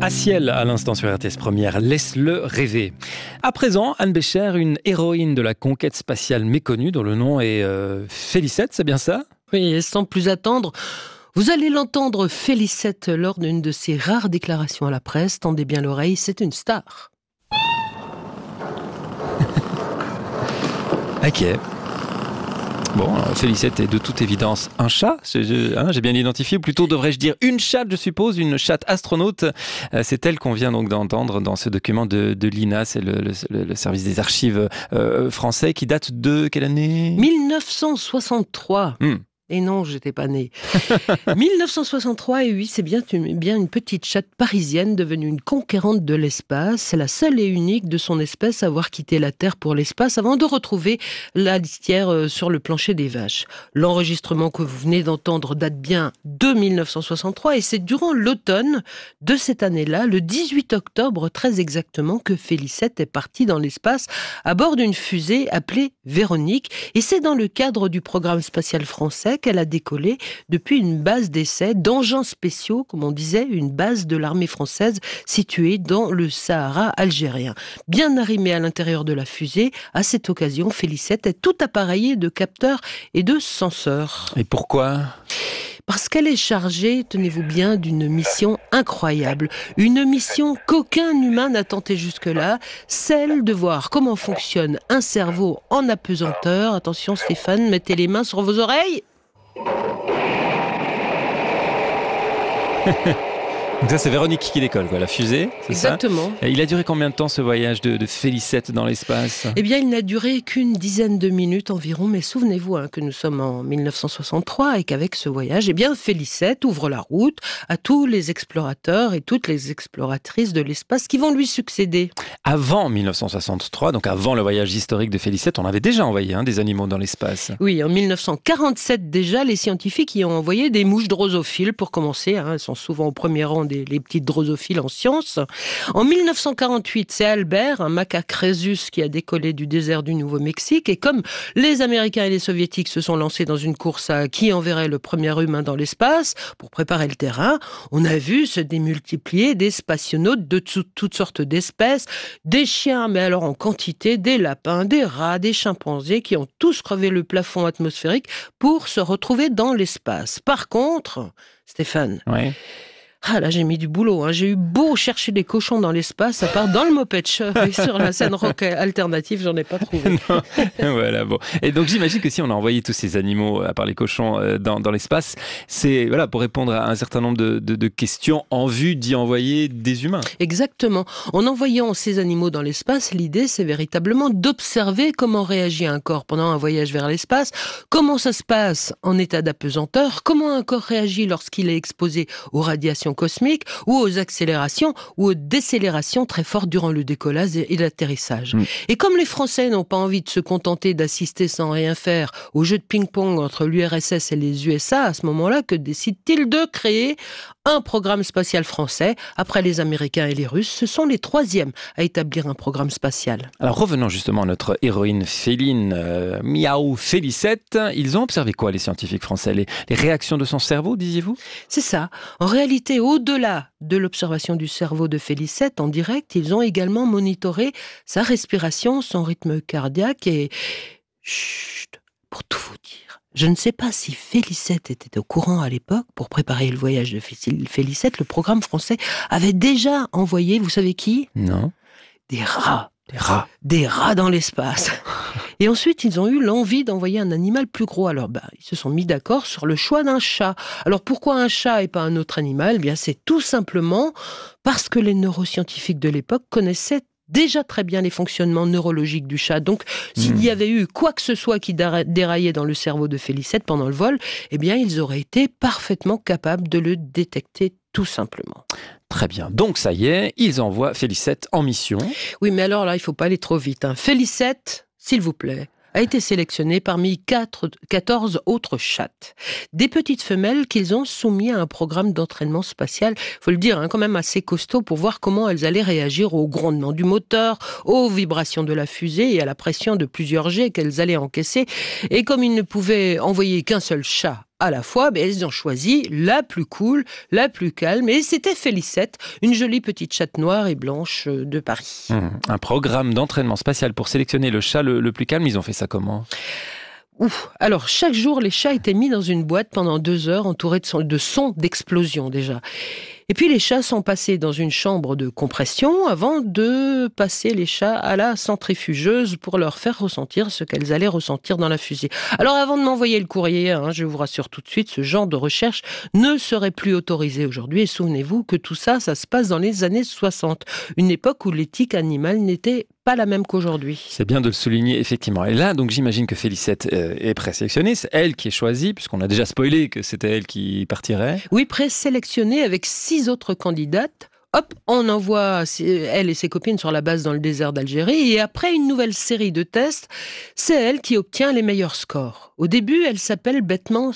À ciel, à l'instant sur RTS Première, laisse-le rêver. À présent, Anne Bécher, une héroïne de la conquête spatiale méconnue, dont le nom est Félicette, c'est bien ça ? Oui, et sans plus attendre, vous allez l'entendre Félicette lors d'une de ses rares déclarations à la presse. Tendez bien l'oreille, c'est une star. Ok. Bon, Félicette est de toute évidence un chat, j'ai bien identifié, ou plutôt devrais-je dire une chatte, je suppose, une chatte astronaute. C'est elle qu'on vient donc d'entendre dans ce document de l'INA, c'est le service des archives français, qui date de quelle année ? 1963. Et non, j'étais pas née. 1963, et oui, c'est bien une petite chatte parisienne devenue une conquérante de l'espace. C'est la seule et unique de son espèce à avoir quitté la Terre pour l'espace avant de retrouver la litière sur le plancher des vaches. L'enregistrement que vous venez d'entendre date bien de 1963 et c'est durant l'automne de cette année-là, le 18 octobre très exactement, que Félicette est partie dans l'espace à bord d'une fusée appelée Véronique. Et c'est dans le cadre du programme spatial français qu'elle a décollé depuis une base d'essai d'engins spéciaux, comme on disait, une base de l'armée française située dans le Sahara algérien. Bien arrimée à l'intérieur de la fusée, à cette occasion, Félicette est tout appareillée de capteurs et de senseurs. Et pourquoi ? Parce qu'elle est chargée, tenez-vous bien, d'une mission incroyable. Une mission qu'aucun humain n'a tentée jusque-là, celle de voir comment fonctionne un cerveau en apesanteur. Attention Stéphane, mettez les mains sur vos oreilles. Donc ça, c'est Véronique qui décolle, quoi, la fusée, c'est exactement. Ça ? Il a duré combien de temps ce voyage de Félicette dans l'espace ? Eh bien, il n'a duré qu'une dizaine de minutes environ, mais souvenez-vous que nous sommes en 1963 et qu'avec ce voyage, eh bien, Félicette ouvre la route à tous les explorateurs et toutes les exploratrices de l'espace qui vont lui succéder. Avant 1963, donc avant le voyage historique de Félicette, on avait déjà envoyé des animaux dans l'espace. Oui, en 1947 déjà, les scientifiques y ont envoyé des mouches drosophiles pour commencer. Elles sont souvent au premier rang les petites drosophiles en sciences. En 1948, c'est Albert, un macaque rhésus, qui a décollé du désert du Nouveau-Mexique. Et comme les Américains et les Soviétiques se sont lancés dans une course à qui enverrait le premier humain dans l'espace, pour préparer le terrain, on a vu se démultiplier des spationautes de toutes sortes d'espèces, des chiens, mais alors en quantité, des lapins, des rats, des chimpanzés, qui ont tous crevé le plafond atmosphérique pour se retrouver dans l'espace. Par contre, Stéphane... Ouais. Ah là, j'ai mis du boulot. J'ai eu beau chercher des cochons dans l'espace, à part dans le Moped Show et sur la scène rock alternative, j'en ai pas trouvé. Non. Voilà, bon. Et donc j'imagine que si on a envoyé tous ces animaux, à part les cochons, dans l'espace, c'est pour répondre à un certain nombre de questions en vue d'y envoyer des humains. Exactement. En envoyant ces animaux dans l'espace, l'idée c'est véritablement d'observer comment réagit un corps pendant un voyage vers l'espace, comment ça se passe en état d'apesanteur, comment un corps réagit lorsqu'il est exposé aux radiations cosmiques ou aux accélérations ou aux décélérations très fortes durant le décollage et l'atterrissage. Et comme les Français n'ont pas envie de se contenter d'assister sans rien faire au jeu de ping-pong entre l'URSS et les USA, à ce moment-là, que décident-ils de créer un programme spatial français? Après les Américains et les Russes, ce sont les troisièmes à établir un programme spatial. Alors revenons justement à notre héroïne féline, Miaou Félicette. Ils ont observé quoi, les scientifiques français ? Les réactions de son cerveau, disiez-vous ? C'est ça. En réalité, au-delà de l'observation du cerveau de Félicette en direct, ils ont également monitoré sa respiration, son rythme cardiaque et... Chut, pour tout vous dire, je ne sais pas si Félicette était au courant à l'époque. Pour préparer le voyage de Félicette, le programme français avait déjà envoyé, vous savez qui ? Non. Des rats. Des rats dans l'espace. Et ensuite, ils ont eu l'envie d'envoyer un animal plus gros. Alors, ils se sont mis d'accord sur le choix d'un chat. Alors, pourquoi un chat et pas un autre animal ? Bien, c'est tout simplement parce que les neuroscientifiques de l'époque connaissaient déjà très bien les fonctionnements neurologiques du chat. Donc, s'il y avait eu quoi que ce soit qui déraillait dans le cerveau de Félicette pendant le vol, eh bien, ils auraient été parfaitement capables de le détecter tout simplement. Très bien. Donc, ça y est, ils envoient Félicette en mission. Oui, mais alors là, il ne faut pas aller trop vite. Félicette, s'il vous plaît, a été sélectionnée parmi 14 autres chattes. Des petites femelles qu'ils ont soumis à un programme d'entraînement spatial, il faut le dire, quand même assez costaud pour voir comment elles allaient réagir au grondement du moteur, aux vibrations de la fusée et à la pression de plusieurs jets qu'elles allaient encaisser. Et comme ils ne pouvaient envoyer qu'un seul chat à la fois, ils ont choisi la plus cool, la plus calme, et c'était Félicette, une jolie petite chatte noire et blanche de Paris. Un programme d'entraînement spatial pour sélectionner le chat le plus calme, ils ont fait ça comment ? Alors, chaque jour, les chats étaient mis dans une boîte pendant 2 heures, entourés de sons d'explosion déjà. Et puis les chats sont passés dans une chambre de compression avant de passer les chats à la centrifugeuse pour leur faire ressentir ce qu'elles allaient ressentir dans la fusée. Alors avant de m'envoyer le courrier, je vous rassure tout de suite, ce genre de recherche ne serait plus autorisé aujourd'hui. Et souvenez-vous que tout ça, ça se passe dans les années 60, une époque où l'éthique animale n'était pas la même qu'aujourd'hui. C'est bien de le souligner, effectivement. Et là, donc j'imagine que Félicette est présélectionnée. C'est elle qui est choisie, puisqu'on a déjà spoilé que c'était elle qui partirait. Oui, présélectionnée avec 6 autres candidates. Hop, on envoie elle et ses copines sur la base dans le désert d'Algérie. Et après une nouvelle série de tests, c'est elle qui obtient les meilleurs scores. Au début, elle s'appelle bêtement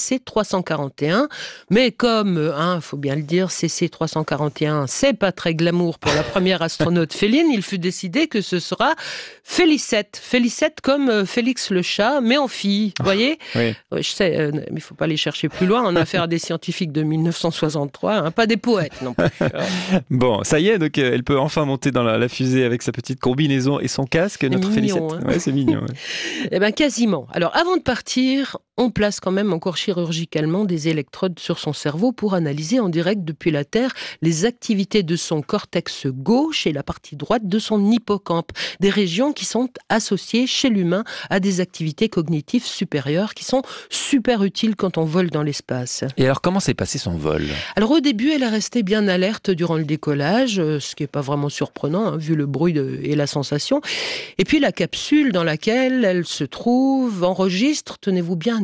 CC341. Mais comme, faut bien le dire, CC341, c'est pas très glamour pour la première astronaute féline, il fut décidé que ce sera Félicette. Félicette comme Félix le chat, mais en fille. Vous voyez ? Oui. Je sais, mais il faut pas aller chercher plus loin. On a affaire à des scientifiques de 1963, pas des poètes non plus. Bon, ça y est, donc elle peut enfin monter dans la fusée avec sa petite combinaison et son casque, notre Félicette. Ouais, c'est mignon. Ouais. Eh bien, quasiment. Alors, avant de partir, on place quand même encore chirurgicalement des électrodes sur son cerveau pour analyser en direct depuis la Terre les activités de son cortex gauche et la partie droite de son hippocampe. Des régions qui sont associées chez l'humain à des activités cognitives supérieures qui sont super utiles quand on vole dans l'espace. Et alors, comment s'est passé son vol ? Alors, au début, elle est restée bien alerte durant le décollage, ce qui n'est pas vraiment surprenant, vu le bruit et la sensation. Et puis, la capsule dans laquelle elle se trouve enregistre, tenez-vous bien,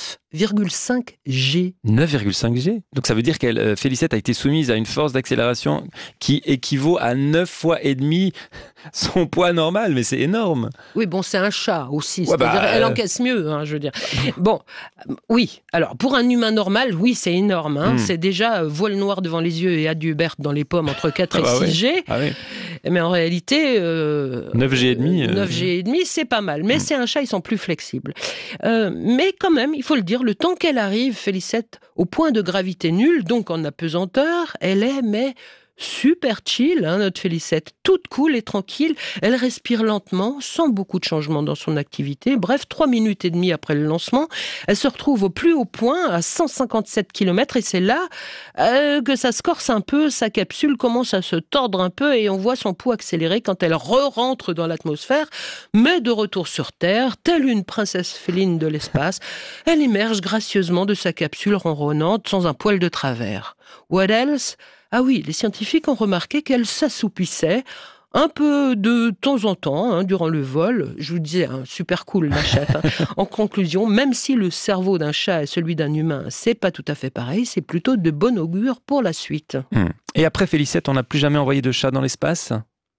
9,5 G. 9,5 G. Donc ça veut dire que Félicette a été soumise à une force d'accélération qui équivaut à 9 fois et demi son poids normal, mais c'est énorme. Oui, bon, c'est un chat aussi, c'est-à-dire elle encaisse mieux, je veux dire. Bon, oui, alors pour un humain normal, oui, c'est énorme. C'est déjà voile noir devant les yeux et adieu Berthe dans les pommes entre 4 et 6 G. Ah oui. Mais en réalité... 9 G et demi. 9 G et demi, c'est pas mal. Mais c'est un chat, ils sont plus flexibles. Mais quand même, il faut le dire, le temps qu'elle arrive, Félicette, au point de gravité nulle, donc en apesanteur, elle est, mais super chill, notre Félicette, toute cool et tranquille. Elle respire lentement, sans beaucoup de changements dans son activité. Bref, 3 minutes et demie après le lancement, elle se retrouve au plus haut point, à 157 km, et c'est là que ça se corse un peu, sa capsule commence à se tordre un peu, et on voit son pouls accélérer quand elle re-rentre dans l'atmosphère, mais de retour sur Terre, telle une princesse féline de l'espace, elle émerge gracieusement de sa capsule ronronnante, sans un poil de travers. What else ? Ah oui, les scientifiques ont remarqué qu'elle s'assoupissait un peu de temps en temps durant le vol. Je vous disais, super cool la chatte. En conclusion, même si le cerveau d'un chat et celui d'un humain, c'est pas tout à fait pareil, c'est plutôt de bon augure pour la suite. Et après Félicette, on n'a plus jamais envoyé de chat dans l'espace ?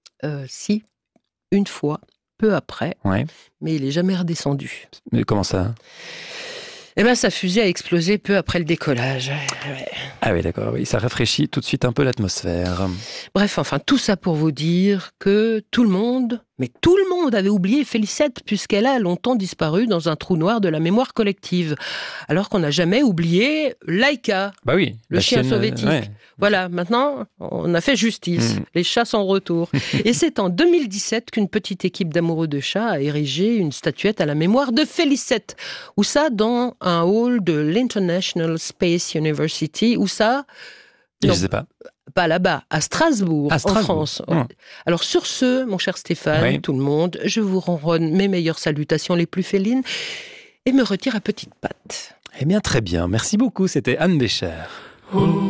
Si, une fois, peu après, mais il est jamais redescendu. Mais comment ça ? Eh bien, sa fusée a explosé peu après le décollage. Ouais. Ah oui, d'accord, oui, ça rafraîchit tout de suite un peu l'atmosphère. Bref, enfin, tout ça pour vous dire que tout le monde avait oublié Félicette, puisqu'elle a longtemps disparu dans un trou noir de la mémoire collective. Alors qu'on n'a jamais oublié Laika, le chien soviétique. Voilà, maintenant, on a fait justice. Les chats sont de retour. Et c'est en 2017 qu'une petite équipe d'amoureux de chats a érigé une statuette à la mémoire de Félicette. Où ça, dans un hall de l'International Space University. Où ça... Je sais pas. Pas là-bas, à Strasbourg, en France. Alors sur ce, mon cher Stéphane, tout le monde, je vous ronronne mes meilleures salutations les plus félines et me retire à petites pattes. Eh bien, très bien. Merci beaucoup. C'était Anne Bécher.